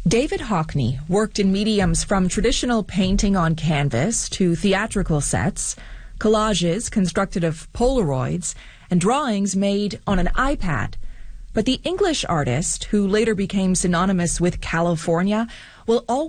David Hockney worked in mediums from traditional painting on canvas to theatrical sets, collages constructed of Polaroids, and drawings made on an iPad. But the English artist, who later became synonymous with California, will always